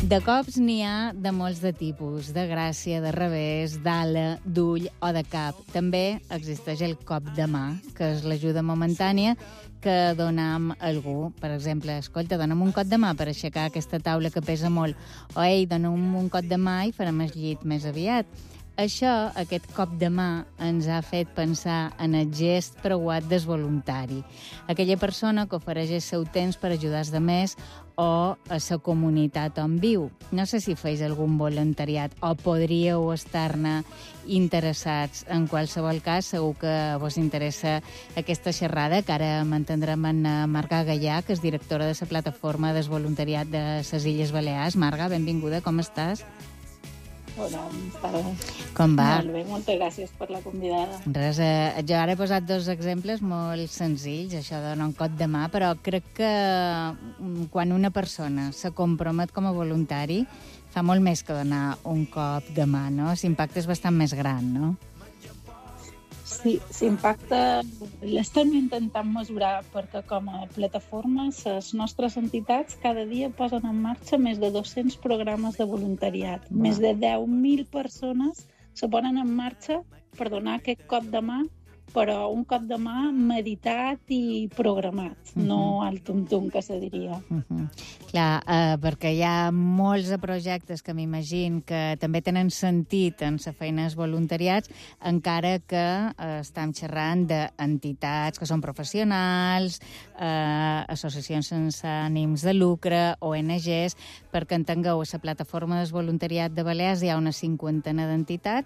De cops n'hi ha de molts de tipus, de gràcia, de revés, d'ala, d'ull o de cap. També existeix el cop de mà, que és l'ajuda momentània que donam a algú. Per exemple, escolta, dona'm un cop de mà per aixecar aquesta taula que pesa molt. O, ei, dona'm un cop de mà i farem el llit més aviat. Això, aquest cop de mà, ens ha fet pensar en el gest preuat del voluntari. Aquella persona que ofereix el seu temps per ajudar els altres o a la comunitat on viu. No sé si feis algun voluntariat o podríeu estar-ne interessats. En qualsevol cas, segur que vos interessa aquesta xerrada, que ara mantindrem en Marga Gallà, que és directora de la plataforma del voluntariat de les Illes Balears. Marga, benvinguda, com estàs? Hola, bones tardes. Com va? Molt bé, moltes gràcies per la convidada. Res, jo ara he posat dos exemples molt senzills, això de donar un cop de mà, però crec que quan una persona se compromet com a voluntari fa molt més que donar un cop de mà, no? L'impacte és bastant més gran, no? Sí, l'impacte l'estem intentant mesurar perquè com a plataforma les nostres entitats cada dia posen en marxa més de 200 programes de voluntariat. Més de 10.000 persones se ponen en marxa per donar aquest cop de mà, però un cop de mà meditat i programat, no al tum-tum, que se diria. Clar, perquè hi ha molts de projectes que m'imagino que també tenen sentit en la feina dels voluntariats, encara que estem xerrant d'entitats que són professionals, associacions sense ànims de lucre, ONGs, perquè entengueu, a la plataforma del voluntariat de Balears hi ha una 50 d'entitats